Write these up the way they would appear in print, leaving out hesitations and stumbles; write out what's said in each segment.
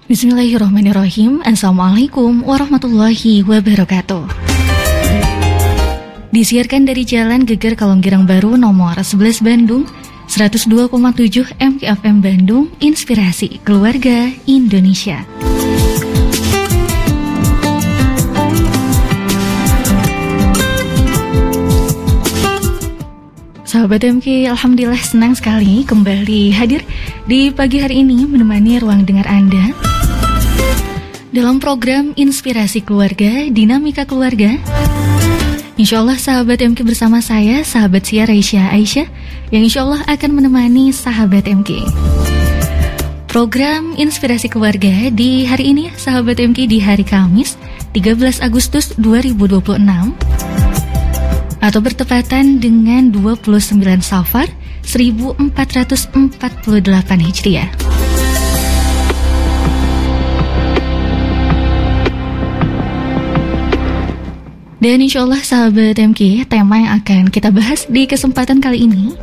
Bismillahirrahmanirrahim. Assalamualaikum warahmatullahi wabarakatuh. Disiarkan dari Jalan Geger Kalonggirang Baru nomor 11 Bandung, 102,7 MKFM Bandung, Inspirasi Keluarga Indonesia. Sahabat MK, alhamdulillah senang sekali kembali hadir di pagi hari ini menemani ruang dengar Anda dalam program Inspirasi Keluarga, Dinamika Keluarga. Insyaallah sahabat MK bersama saya, sahabat Sia Raisya Aisyah, yang insyaallah akan menemani sahabat MK. Program Inspirasi Keluarga di hari ini, sahabat MK, di hari Kamis 13 Agustus 2026 atau bertepatan dengan 29 Safar 1448 Hijriah. Dan insyaallah sahabat MK, tema yang akan kita bahas di kesempatan kali ini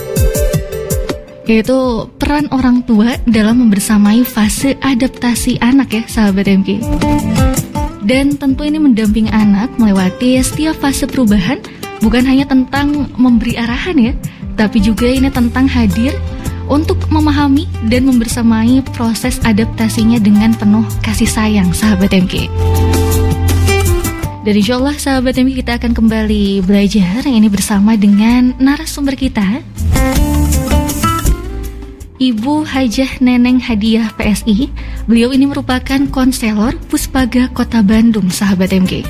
yaitu peran orang tua dalam membersamai fase adaptasi anak ya sahabat MK. Dan tentu ini mendampingi anak melewati setiap fase perubahan, bukan hanya tentang memberi arahan ya, tapi juga ini tentang hadir untuk memahami dan membersamai proses adaptasinya dengan penuh kasih sayang sahabat MK. Dan insyaallah sahabat MK, kita akan kembali belajar ini bersama dengan narasumber kita, Ibu Hajah Neneng Hadiah PSI. Beliau ini merupakan konselor Puspaga Kota Bandung sahabat MK.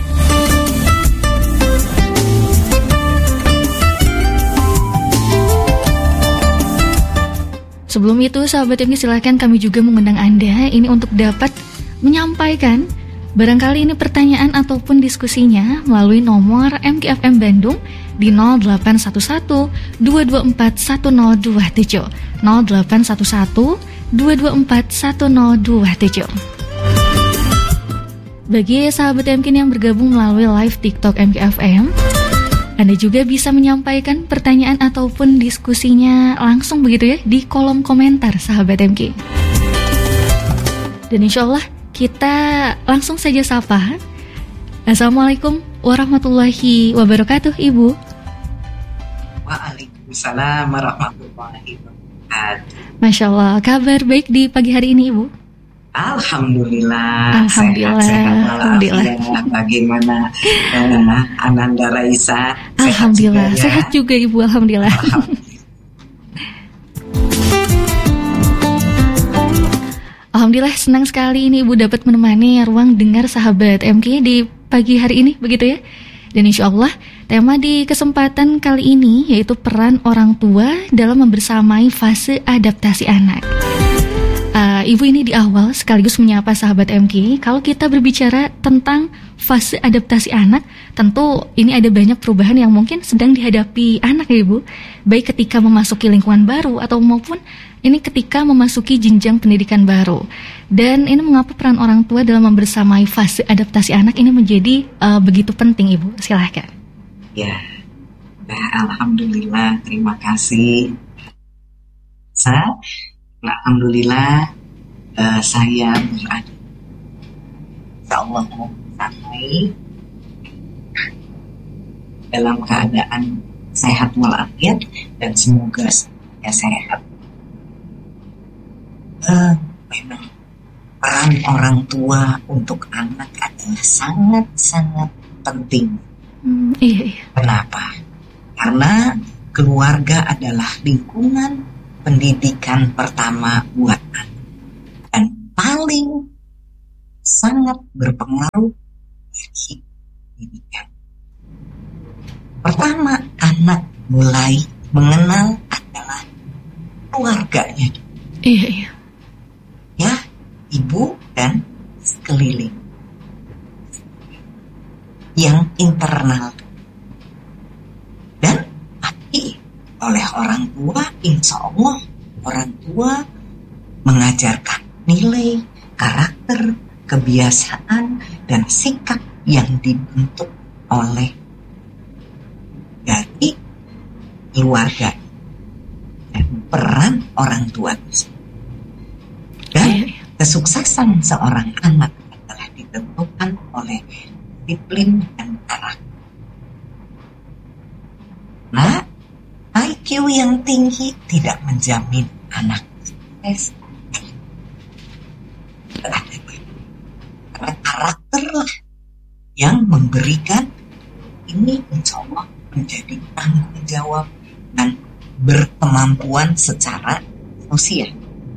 Sebelum itu sahabat MK, silakan kami juga mengundang Anda ini untuk dapat menyampaikan barangkali ini pertanyaan ataupun diskusinya melalui nomor MKFM Bandung di 0811 224 1027 0811 224 1027. Bagi sahabat MK yang bergabung melalui live TikTok MKFM, Anda juga bisa menyampaikan pertanyaan ataupun diskusinya langsung begitu ya di kolom komentar sahabat MK. Dan insyaallah kita langsung saja sapa. Assalamualaikum warahmatullahi wabarakatuh, Ibu. Waalaikumsalam warahmatullahi wabarakatuh. Masya Allah, kabar baik di pagi hari ini, Ibu? Alhamdulillah. Alhamdulillah. Sehat Alhamdulillah. Bagaimana Ananda Raisa? Alhamdulillah, sehat juga Ibu, alhamdulillah. Alhamdulillah, senang sekali ini Ibu dapat menemani ruang dengar sahabat MK di pagi hari ini, begitu ya. Dan insya Allah tema di kesempatan kali ini yaitu peran orang tua dalam membersamai fase adaptasi anak. Ibu ini di awal sekaligus menyapa sahabat MK. Kalau kita berbicara tentang fase adaptasi anak, tentu ini ada banyak perubahan yang mungkin sedang dihadapi anak ya Ibu, baik ketika memasuki lingkungan baru atau maupun ini ketika memasuki jenjang pendidikan baru. Dan ini mengapa peran orang tua dalam membersamai fase adaptasi anak ini menjadi begitu penting, Ibu? Silahkan. Ya, alhamdulillah, terima kasih. Alhamdulillah saya berada, insyaallah sampai dalam keadaan sehat walafiat dan semoga saya sehat. Memang peran orang tua untuk anak adalah sangat-sangat penting. Iya. Kenapa? Karena keluarga adalah lingkungan pendidikan pertama buat anak dan paling sangat berpengaruh bagi pendidikan. Pertama, anak mulai mengenal adalah keluarganya. Iya. Ya, ibu dan sekeliling yang internal. Dan tapi oleh orang tua, insya Allah orang tua mengajarkan nilai, karakter, kebiasaan, dan sikap yang dibentuk oleh dari keluarga dan peran orang tua. Dan Kesuksesan seorang anak adalah ditentukan oleh disiplin dan karakter. Nah, IQ yang tinggi tidak menjamin anak sukses. Karena karakterlah yang memberikan ini, insya Allah menjadi tanggung jawab dan berkemampuan secara sosial.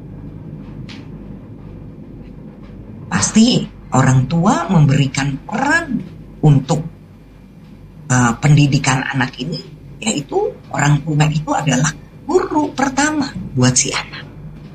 Pasti orang tua memberikan peran untuk pendidikan anak ini, yaitu orang tua itu adalah guru pertama buat si anak.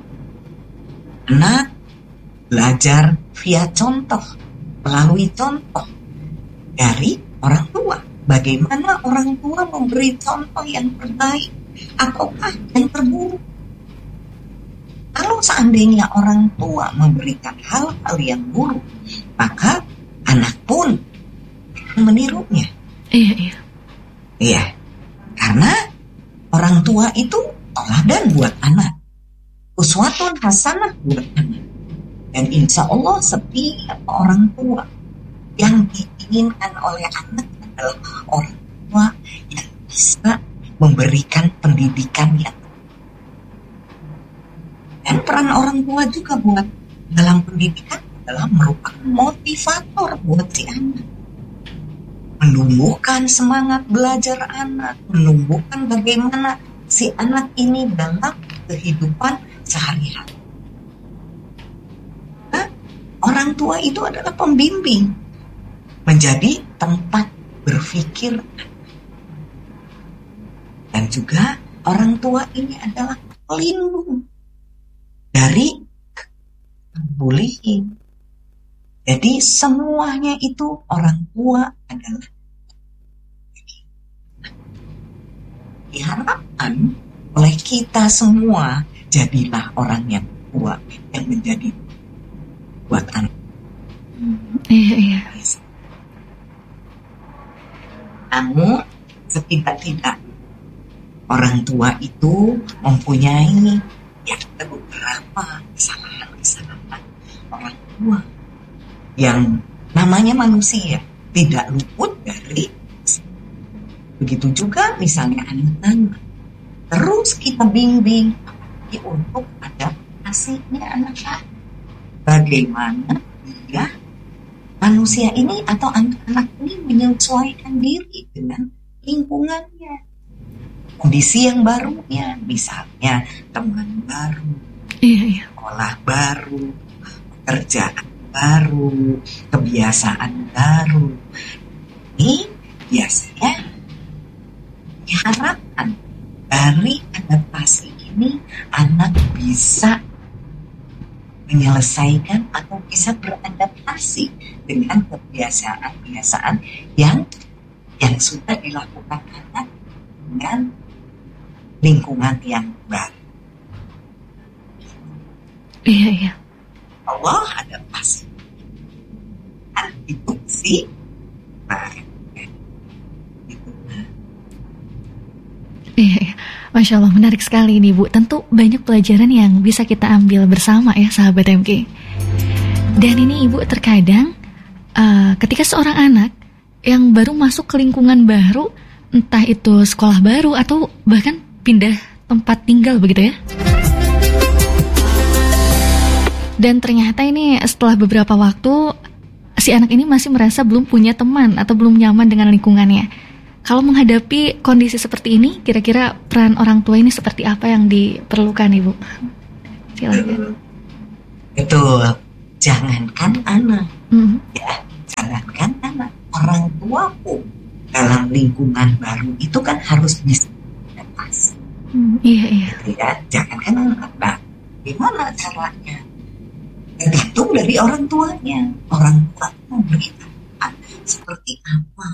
Anak belajar via contoh, melalui contoh dari orang tua. Bagaimana orang tua memberi contoh yang terbaik ataukah yang terburuk? Kalau seandainya orang tua memberikan hal-hal yang buruk, maka anak pun menirunya. Iya. Karena orang tua itu teladan buat anak, uswatun hasanah buat anak. Dan insya Allah setiap orang tua yang diinginkan oleh anak adalah orang tua yang bisa memberikan pendidikan yang. Dan peran orang tua juga buat dalam pendidikan adalah merupakan motivator buat si anak. Menumbuhkan semangat belajar anak, menumbuhkan bagaimana si anak ini dalam kehidupan sehari-hari. Nah, orang tua itu adalah pembimbing, menjadi tempat berpikir. Dan juga orang tua ini adalah pelindung dari bullying. Jadi semuanya itu orang tua adalah diharapkan oleh kita semua, jadilah orang yang tua yang menjadi buat anak. Iya. Namun setidak-tidak orang tua itu mempunyai ada beberapa kesalahan orang tua yang namanya manusia tidak luput dari. Begitu juga misalnya anak-anak, terus kita bimbing untuk adaptasinya anak-anak. Bagaimana dia manusia ini atau anak-anak ini menyesuaikan diri dengan lingkungannya, kondisi yang barunya, misalnya teman baru, sekolah baru, pekerjaan baru, kebiasaan baru. Ini biasanya diharapkan dari adaptasi ini anak bisa menyelesaikan atau bisa beradaptasi dengan kebiasaan-kebiasaan yang sudah dilakukan anak dengan lingkungan yang baru. Iya. Allah adaptasi. Itu sih. Iya. Masya Allah, menarik sekali ini Bu. Tentu banyak pelajaran yang bisa kita ambil bersama ya sahabat MK. Dan ini Ibu terkadang ketika seorang anak yang baru masuk ke lingkungan baru, entah itu sekolah baru atau bahkan pindah tempat tinggal begitu ya. Dan ternyata ini setelah beberapa waktu si anak ini masih merasa belum punya teman atau belum nyaman dengan lingkungannya. Kalau menghadapi kondisi seperti ini, kira-kira peran orang tua ini seperti apa yang diperlukan Ibu? Silakan. Betul. Jangankan anak, ya, jangankan anak, orang tua pun dalam lingkungan baru itu kan harus bisa adaptasi. Iya. Ya, jangankan anak. Nah, gimana caranya? Tergantung dari orang tuanya. Orang tua memberikan seperti apa?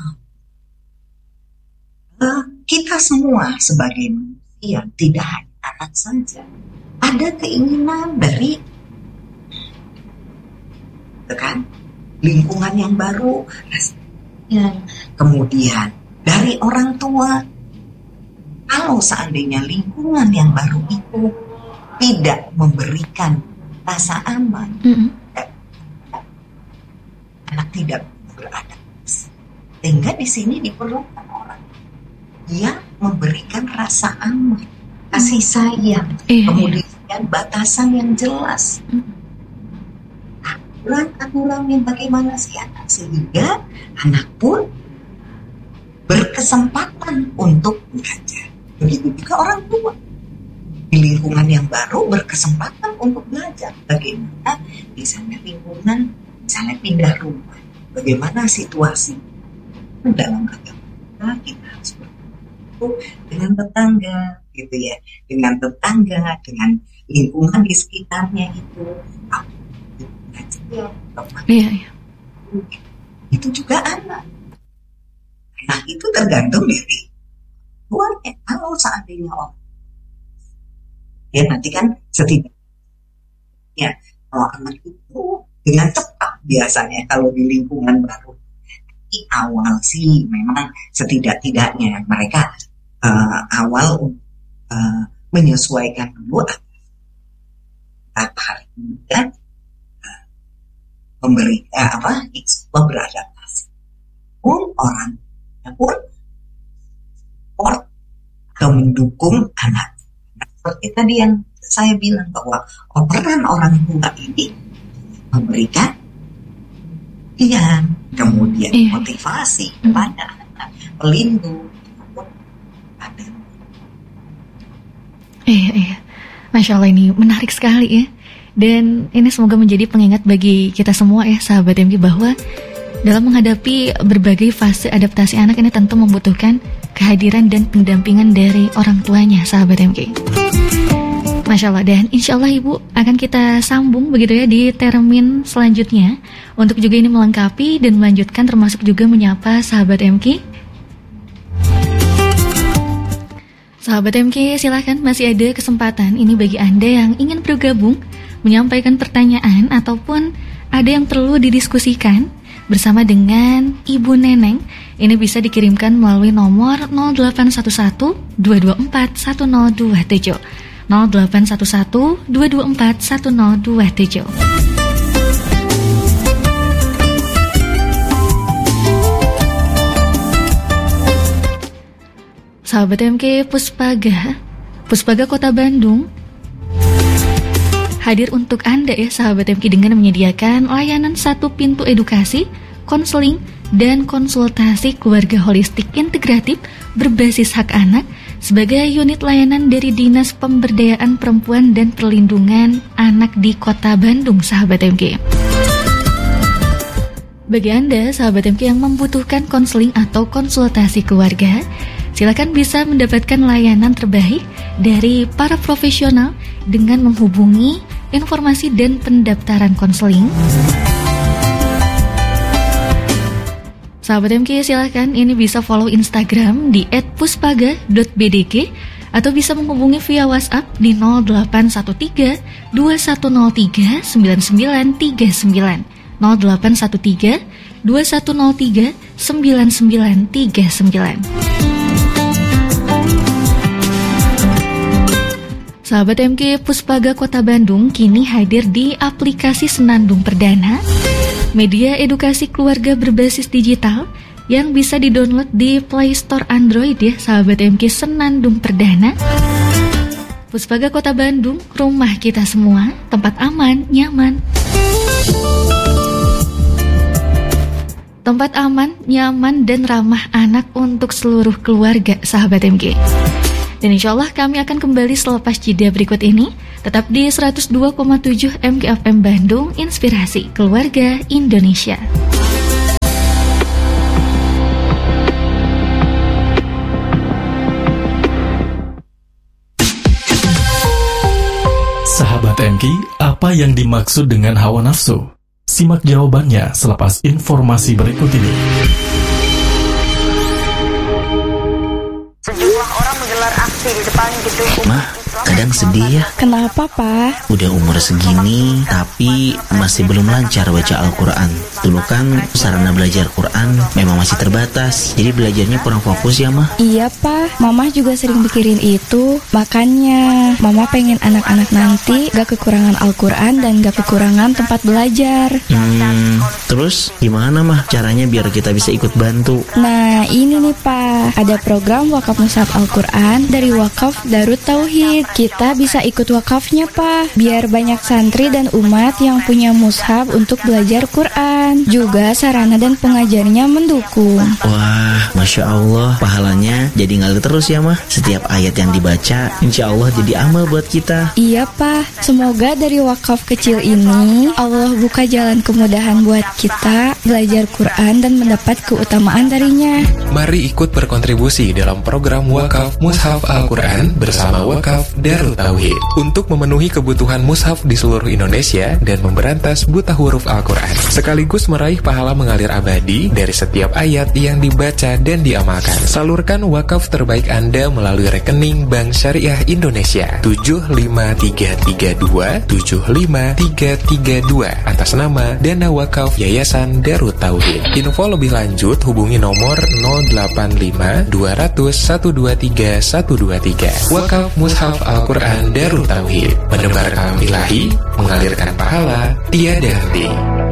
Kita semua sebagai manusia, tidak hanya anak saja, ada keinginan dari lingkungan yang baru, kemudian dari orang tua. Kalau seandainya lingkungan yang baru itu tidak memberikan rasa aman. Anak tidak beradaptasi. Sehingga di sini diperlukan orang yang memberikan rasa aman, kasih sayang, kemudian batasan yang jelas. Aturan yang bagaimana sih anak, sehingga anak pun berkesempatan untuk belajar. Begitu juga orang tua di lingkungan yang baru berkesempatan untuk belajar. Bagaimana misalnya lingkungan, misalnya pindah rumah, bagaimana situasi dalam agama kita harus bertemu dengan tetangga, gitu ya, dengan tetangga, dengan lingkungan di sekitarnya itu. Itu juga anak. Anak itu tergantung dari tuannya. Kalau seandainya orang, ya nanti kan setidaknya kalau anak itu dengan cepat biasanya kalau di lingkungan baru. Di awal sih memang setidak-tidaknya mereka awal menyesuaikan dulu hari kemudian memberi beradaptasi. Pun orang pun support atau mendukung anak. Seperti tadi yang saya bilang bahwa peran orang tua ini memberikan kemudian motivasi kepada anak, pelindung. Masya Allah, ini menarik sekali ya. Dan ini semoga menjadi pengingat bagi kita semua ya sahabat MK, bahwa dalam menghadapi berbagai fase adaptasi anak ini tentu membutuhkan kehadiran dan pendampingan dari orang tuanya sahabat MK. Masya Allah, dan insya Allah Ibu akan kita sambung begitu ya di termin selanjutnya untuk juga ini melengkapi dan melanjutkan, termasuk juga menyapa sahabat MK. Sahabat MK, silahkan, masih ada kesempatan ini bagi Anda yang ingin bergabung, menyampaikan pertanyaan ataupun ada yang perlu didiskusikan bersama dengan Ibu Neneng. Ini bisa dikirimkan melalui nomor 0811 224 1027 0811 224 1027. Sahabat MK, Puspaga Kota Bandung hadir untuk Anda ya sahabat MK dengan menyediakan layanan satu pintu edukasi, konseling, dan konsultasi keluarga holistik integratif berbasis hak anak sebagai unit layanan dari Dinas Pemberdayaan Perempuan dan Perlindungan Anak di Kota Bandung, sahabat MK. Bagi Anda, sahabat MK yang membutuhkan konseling atau konsultasi keluarga, silakan bisa mendapatkan layanan terbaik dari para profesional dengan menghubungi informasi dan pendaftaran konseling. Sahabat MK, silakan ini bisa follow Instagram di @puspaga.bdg atau bisa menghubungi via WhatsApp di 0813 2103 9939 0813 2103 9939. Sahabat MK, Puspaga Kota Bandung kini hadir di aplikasi Senandung Perdana, media edukasi keluarga berbasis digital yang bisa didownload di Play Store Android ya, sahabat MK. Senandung Perdana. Puspaga Kota Bandung, rumah kita semua, tempat aman, nyaman. Tempat aman, nyaman, dan ramah anak untuk seluruh keluarga, sahabat MK. Dan insya Allah kami akan kembali selepas jeda berikut ini. Tetap di 102,7 MKFM Bandung, Inspirasi Keluarga Indonesia. Sahabat MK, apa yang dimaksud dengan hawa nafsu? Simak jawabannya selepas informasi berikut ini. Sejumlah orang menggelar aksi di depan gedung Ma, kadang sedih ya. Kenapa, Pak? Udah umur segini, tapi masih belum lancar baca Al-Quran. Dulu kan sarana belajar Quran memang masih terbatas, jadi belajarnya kurang fokus ya, Mah? Iya, Pak. Mama juga sering pikirin itu. Makanya, Mama pengen anak-anak nanti gak kekurangan Al-Quran dan gak kekurangan tempat belajar. Terus gimana, Mah, caranya biar kita bisa ikut bantu? Nah, ini nih, Pak. Ada program wakaf mushaf Al-Quran dari Wakaf Darut Tauhid. Kita bisa ikut wakafnya, Pak. Biar banyak santri dan umat yang punya mushaf untuk belajar Quran. Juga sarana dan pengajarnya mendukung. Wah, Masya Allah, pahalanya jadi ngalir terus ya, Mah. Setiap ayat yang dibaca, insya Allah jadi amal buat kita. Iya, Pak. Semoga dari wakaf kecil ini, Allah buka jalan kemudahan buat kita belajar Quran dan mendapat keutamaan darinya. Mari ikut berkontribusi dalam program Wakaf Mushaf Al-Quran bersama Wakaf Darut Tauhid untuk memenuhi kebutuhan mushaf di seluruh Indonesia dan memberantas buta huruf Al-Quran, sekaligus meraih pahala mengalir abadi dari setiap ayat yang dibaca dan diamalkan. Salurkan wakaf terbaik Anda melalui rekening Bank Syariah Indonesia 75332 atas nama Dana Wakaf Yayasan Darut Tauhid. Info lebih lanjut hubungi nomor 085 200 123 123. Wakaf Mushaf Al-Quran Darut Tauhid, menebar kalam ilahi, mengalirkan pahala tiada henti.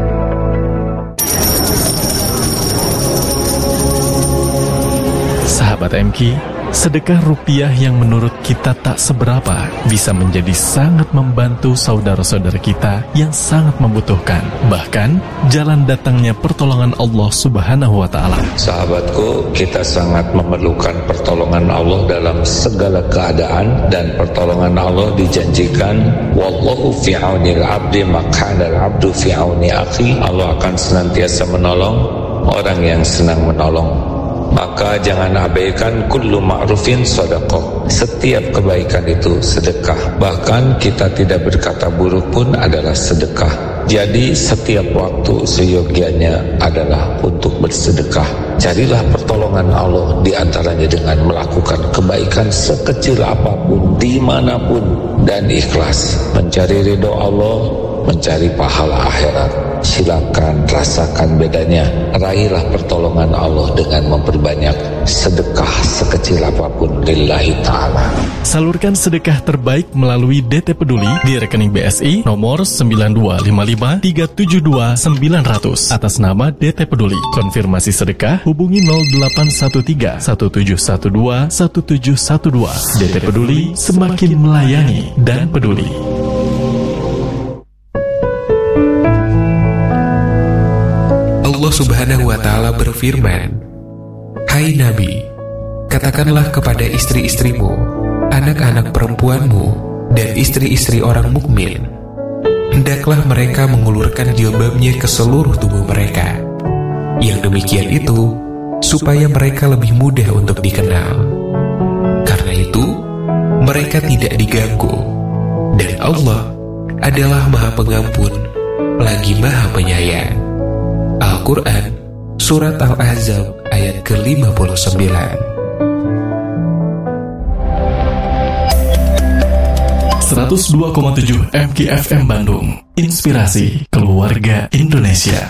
Sahabat MQ, sedekah rupiah yang menurut kita tak seberapa bisa menjadi sangat membantu saudara-saudara kita yang sangat membutuhkan. Bahkan, jalan datangnya pertolongan Allah Subhanahu wa Ta'ala. Sahabatku, kita sangat memerlukan pertolongan Allah dalam segala keadaan, dan pertolongan Allah dijanjikan, wallahu fi aunil abdi maq'adal abdu fi auni akhi. Allah akan senantiasa menolong orang yang senang menolong. Maka jangan abaikan kullu ma'rufin sedekah. Setiap kebaikan itu sedekah. Bahkan kita tidak berkata buruk pun adalah sedekah. Jadi setiap waktu seyogianya adalah untuk bersedekah. Carilah pertolongan Allah di antaranya dengan melakukan kebaikan sekecil apapun, dimanapun, dan ikhlas. Mencari ridho Allah, mencari pahala akhirat. Silakan rasakan bedanya. Raihlah pertolongan Allah dengan memperbanyak sedekah sekecil apapun lillahi ta'ala. Salurkan sedekah terbaik melalui DT Peduli di rekening BSI nomor 9255372900 atas nama DT Peduli. Konfirmasi sedekah hubungi 0813 1712 1712. DT Peduli, semakin melayani dan peduli. Allah Subhanahu wa Ta'ala berfirman, "Hai Nabi, katakanlah kepada istri-istrimu, anak-anak perempuanmu, dan istri-istri orang mukmin, hendaklah mereka mengulurkan jilbabnya ke seluruh tubuh mereka. Yang demikian itu supaya mereka lebih mudah untuk dikenal. Karena itu, mereka tidak diganggu, dan Allah adalah Maha Pengampun lagi Maha Penyayang." Al-Quran, Surat Al-Ahzab, ayat ke-59. 102,7 MKFM Bandung. Inspirasi keluarga Indonesia.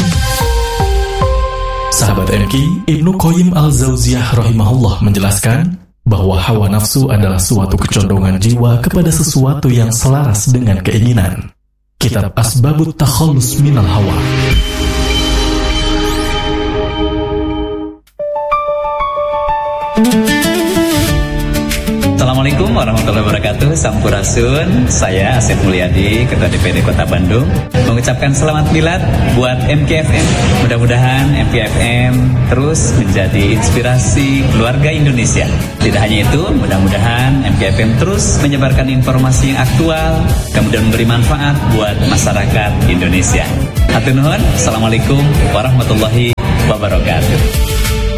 Sahabat MK, Ibnu Qayyim Al-Jauziyah rahimahullah menjelaskan bahwa hawa nafsu adalah suatu kecondongan jiwa kepada sesuatu yang selaras dengan keinginan. Kitab Asbabut Takhallus Minal Hawa. Assalamualaikum warahmatullahi wabarakatuh. Sampurasun. Saya Asep Mulyadi, Ketua DPD Kota Bandung, mengucapkan selamat milad buat MKFM. Mudah-mudahan MKFM terus menjadi inspirasi keluarga Indonesia. Tidak hanya itu, mudah-mudahan MKFM terus menyebarkan informasi yang aktual, kemudian memberi manfaat buat masyarakat Indonesia. Hatur nuhun. Assalamualaikum warahmatullahi wabarakatuh.